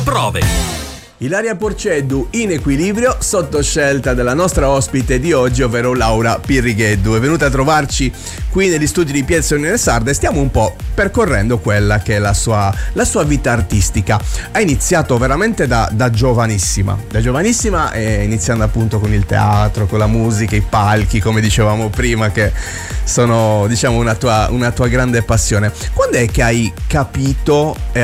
prove. Ilaria Porceddu in equilibrio sotto scelta della nostra ospite di oggi, ovvero Laura Pirrigheddu. È venuta a trovarci qui negli studi di Piazza Unione Sarda e stiamo un po' percorrendo quella che è la sua vita artistica. Ha iniziato veramente da giovanissima, iniziando appunto con il teatro, con la musica, i palchi, come dicevamo prima, che sono, diciamo, una tua grande passione. Quando è che hai capito e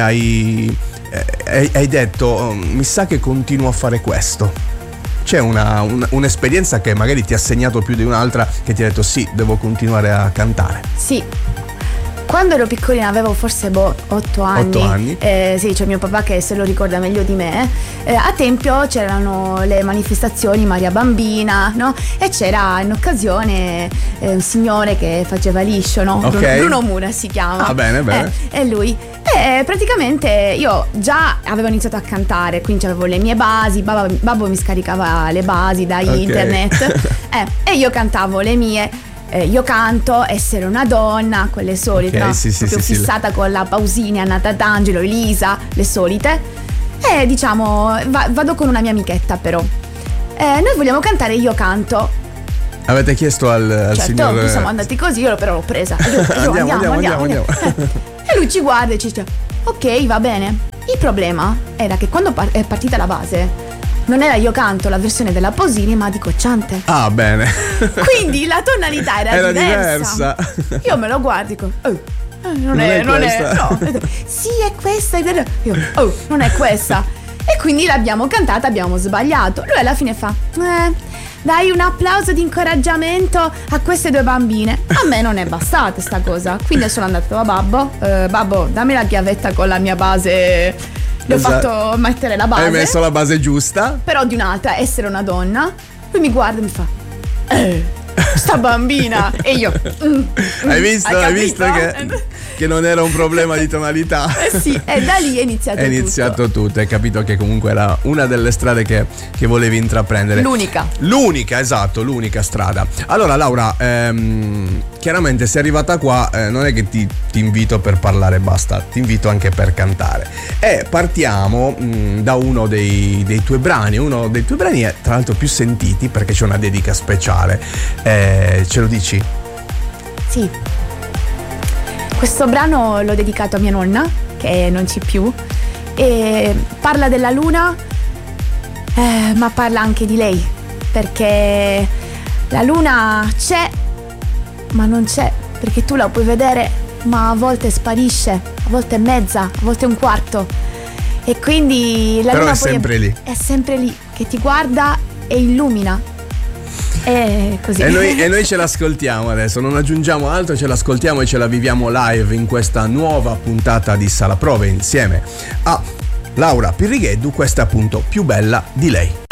hai detto mi sa che continuo a fare questo? C'è un'esperienza che magari ti ha segnato più di un'altra, che ti ha detto sì, devo continuare a cantare? Sì, quando ero piccolina avevo forse 8 anni. 8 anni? Sì, c'è mio papà che se lo ricorda meglio di me. A Tempio c'erano le manifestazioni Maria Bambina, no? E c'era in occasione un signore che faceva liscio, no? Okay. Bruno Mura si chiama. Ah, bene. E lui. Praticamente io già avevo iniziato a cantare, quindi avevo le mie basi, babbo mi scaricava le basi da internet e io cantavo le mie. Io canto Essere una donna, quelle solite, okay, no? Sì, fissata con la Pausini, Anna Tatangelo, Elisa, le solite. E diciamo vado con una mia amichetta però. Noi vogliamo cantare Io canto. Avete chiesto al certo, signor... noi siamo andati così, io però l'ho presa. Andiamo. E lui ci guarda e ci dice ok, va bene. Il problema era che quando è partita la base non era Io canto la versione della Pausini, ma di Cocciante. Ah, bene. Quindi la tonalità era diversa. Io me lo guardo e dico non è no. Sì, è questa. Io non è questa. E quindi l'abbiamo cantata, abbiamo sbagliato. Lui alla fine fa dai un applauso di incoraggiamento a queste due bambine. A me non è bastata sta cosa. Quindi sono andata da babbo, dammi la chiavetta con la mia base. Le ho fatto mettere la base. Hai messo la base giusta. Però di un'altra, Essere una donna. Lui mi guarda e mi fa sta bambina. E io Hai visto che non era un problema di tonalità? Sì, e da lì è iniziato tutto. Hai capito che comunque era una delle strade che volevi intraprendere. L'unica strada. Allora Laura, chiaramente sei arrivata qua, non è che ti invito per parlare e basta, ti invito anche per cantare. E partiamo da uno dei tuoi brani. Uno dei tuoi brani è tra l'altro più sentiti perché c'è una dedica speciale. Ce lo dici? Sì. Questo brano l'ho dedicato a mia nonna, che non c'è più, e parla della luna, ma parla anche di lei, perché la luna c'è, ma non c'è, perché tu la puoi vedere, ma a volte sparisce, a volte è mezza, a volte è un quarto, e quindi la luna è sempre lì. È sempre lì, che ti guarda e illumina. Così. E noi ce l'ascoltiamo adesso, non aggiungiamo altro, ce l'ascoltiamo e ce la viviamo live in questa nuova puntata di Sala Prove insieme a Laura Pirrigheddu. Questa è appunto Più bella di lei.